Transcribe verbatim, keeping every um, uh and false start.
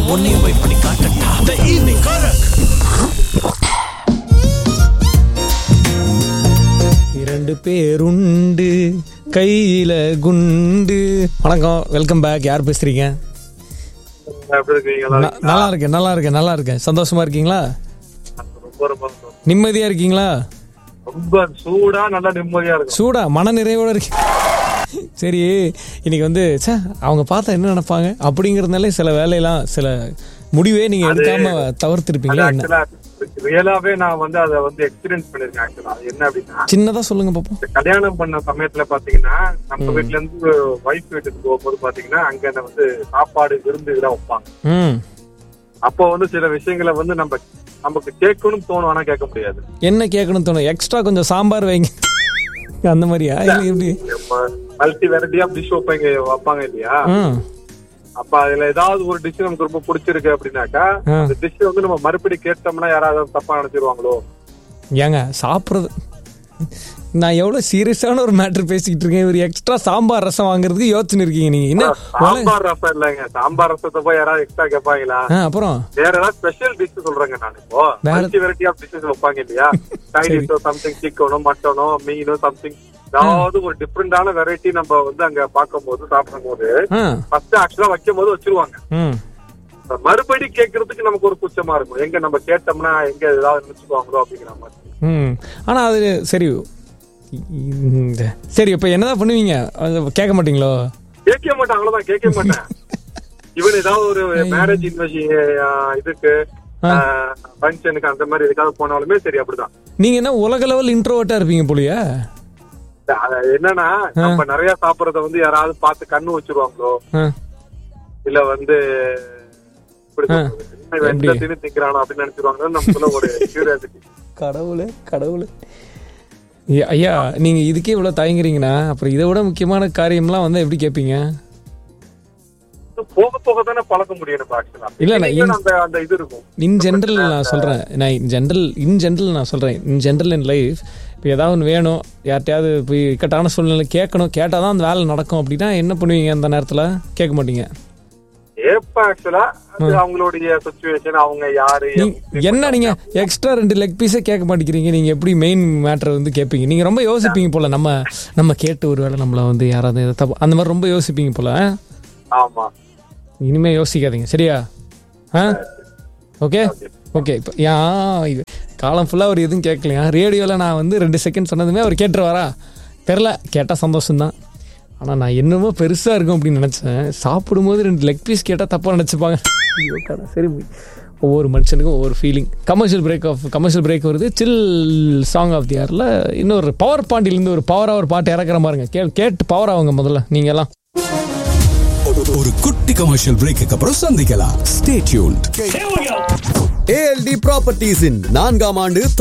உன்னையும் போய் பண்ணி காட்டட்டா. The evening Korak. இரண்டு பேருண்டு கையில குண்டு. வணக்கம், வெல்கம் பேக். யார் பேசுறீங்க? நல்லா இருக்கேன் நல்லா இருக்கேன் நல்லா இருக்கேன். சந்தோஷமா இருக்கீங்களா? நிம்மதியா இருக்கீங்களா? ரொம்ப சூடா நல்லா நிம்மதியா இருக்கு. சூடா மன நிறைவோட இருக்கு. சரி, இன்னைக்கு வந்து சே அவங்க பார்த்தா என்ன நினைப்பாங்க அப்படிங்கறதுனால சில வேலையெல்லாம் சில முடிவே நீங்க எடுக்காம தவிர்த்திருப்பீங்களா? என்ன ரியலாவே நான் வந்து அதை வந்து எக்ஸ்பீரியன்ஸ் பண்ணிருக்கேன். ஆக்சுவலா அது என்ன அப்படின்னா, சின்னதா சொல்லுங்க பாப்போம். கல்யாணம் பண்ண சமயத்துல பாத்தீங்கன்னா நம்ம வீட்டுல இருந்து வைஃப் வீட்டுக்கு போகும்போது பாத்தீங்கன்னா அங்க வந்து சாப்பாடு விருந்து இதெல்லாம் வைப்பாங்க. அப்போ வந்து சில விஷயங்களை வந்து நம்ம நமக்கு கேட்கணும் தோணும், ஆனா கேட்க முடியாது. என்ன கேட்கணும் தோணும்? எக்ஸ்ட்ரா கொஞ்சம் சாம்பார் வைங்க அந்த மாதிரியா? எப்படி மல்டி வெரைட்டி ஆஃப் டிஷ் வைப்பாங்க வைப்பாங்க இல்லையா? அப்ப அதுல ஏதாவது ஒரு டிஷ் நமக்கு ரொம்ப பிடிச்சிருக்கு அப்படின்னாக்கா அந்த டிஷ் வந்து நம்ம மறுபடியும் கேட்டோம்னா யாராவது தப்பா நினைச்சிருவாங்களோ? ஏங்க சாப்பிடுறது, நான் எவ்வளவு சீரியஸான ஒரு மேட்டர் பேசிக்கிட்டு இருக்கேன். இவர் எக்ஸ்ட்ரா சாம்பார் ரசம் வாங்குறதுக்கு யோசனை இருக்கீங்க நீங்க. என்ன சாம்பார் ரசம் இல்லைங்க, சாம்பார் ரசத்தை போய் யாராவது எக்ஸ்ட்ரா கேட்பாங்களா? அப்புறம் வேற ஏதாவது ஸ்பெஷல் டிஷ் சொல்றேங்க. நான் இப்போ மல்டி வெரைட்டி ஆஃப் டிஷ்ஷஸ் வைப்பாங்க இல்லையா? சைடிஷோ சம்திங், சிக்கனோ மட்டனோ மீனோ சம்திங், ஏதாவது ஒரு டிஃபரெண்டான வெரைட்டி நம்ம வந்து அங்க பாக்கும் போது சாப்பிடும் போது ஃபர்ஸ்ட் ஆக்சுவலா வைக்கும் போது வச்சிருவாங்க. மறுபடி கேட்கறதுக்கு நமக்கு ஒரு குச்சமா இருக்கும். எங்க நம்ம கேட்டோம்னா எங்க ஏதாவது நினைச்சுக்குவாங்களோ அப்படிங்கிற மாதிரி. ஆனா அது சரி சரி இப்ப என்னதான் பண்ணுவீங்க? கேட்க மாட்டீங்களோ? கேட்க மாட்டேன், அவ்வளவுதான், கேட்க மாட்டேன். இவன் ஏதாவது ஒரு மேரேஜ் இதுக்கு ஃபங்க்ஷனுக்கு அந்த மாதிரி எதுக்காவது போனாலுமே சரி அப்படிதான். நீங்க என்ன உலக லெவல் இன்ட்ரோவர்ட்டா இருப்பீங்க போலியா? என்னன்னா நம்ம நிறைய சாப்பிடறத வந்து யாராவது பார்த்து கண்ணு வச்சிருவாங்களோ, இல்ல வந்து திங்கிறானோ அப்படின்னு நினைச்சிருவாங்க. நமக்குள்ள ஒரு கியூரியாசிட்டி. கடவுளே கடவுளே ஐயா, நீங்க இதுக்கே இவ்வளவு தயங்குறீங்கன்னா அப்புறம் இதை விட முக்கியமான காரியம்லாம் வந்து எப்படி கேட்பீங்க? போக போக தானே பழக்க முடியும். இல்ல அந்த இது இருக்கும். இன் ஜென்ரல் நான் சொல்றேன், நான் இன் ஜென்ரல் இன் ஜென்ரல் நான் சொல்றேன் இன் ஜென்ரல் இன் லைஃப். இப்போ ஏதாவது ஒன்று வேணும், யார்ட்டையாவது போய் இக்கட்டான சூழ்நிலை கேட்கணும், கேட்டாதான் அந்த வேலை நடக்கும் அப்படின்னா என்ன பண்ணுவீங்க? அந்த நேரத்துல கேட்க மாட்டீங்க. என்ன நீங்க எக்ஸ்ட்ரா ரெண்டு லெக் பீஸே கேட்க மாட்டேங்கிறீங்க? நீங்க எப்படி மெயின் மேட்டர் வந்து கேட்பீங்க? நீங்க ரொம்ப யோசிப்பீங்க போல. நம்ம நம்ம கேட்டு ஒரு வேளை நம்மள வந்து யாராவது அந்த மாதிரி ரொம்ப யோசிப்பீங்க போல. ஆமா, இனிமே யோசிக்காதீங்க சரியா? Okay okay. இப்போ ஏன் காலம் ஃபுல்லா அவர் எதுவும் கேட்கலையா? ரேடியோல நான் வந்து ரெண்டு செகண்ட் சொன்னதுமே அவர் கேட்டுருவாரா தெரில. கேட்டால் சந்தோஷம்தான். ஆனால் நான் என்னமோ பெருசாக இருக்கும் அப்படின்னு நினச்சேன். சாப்பிடும்போது ரெண்டு லெக் பீஸ் கேட்டால் தப்பாக நினச்சிப்பாங்க. சரி, ஒவ்வொரு மனுஷனுக்கும் ஒவ்வொரு feeling. Commercial break of commercial break வருது. சில் சாங் ஆஃப் தி இயரில் இன்னொரு பவர் பாண்டியிலேருந்து ஒரு பவராக ஒரு பாட்டு இறக்குற மாதிரிங்க. கே கேட்டு பவர் ஆகுங்க முதல்ல நீங்க எல்லாம். ஒரு குட்டி கமர்ஷியல் பிரேக்கு அப்புறம் சந்திக்கலாம். Stay tuned. A L D Properties in நான்காம் ஆண்டு